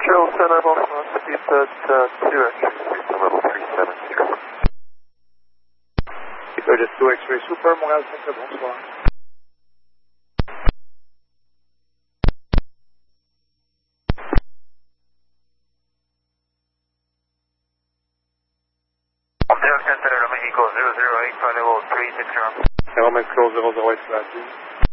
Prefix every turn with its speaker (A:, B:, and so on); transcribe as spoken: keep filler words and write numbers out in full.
A: Montreal Center, Baltimore, speed at uh, two X-ray, speed level three seven zero.
B: Speed two X-ray, Super, Montréal Centre, bonsoir.
A: Montreal Center, Aero Mexico, zero zero eight, level three six zero.
B: Aero Mexico, zero zero eight, flat two.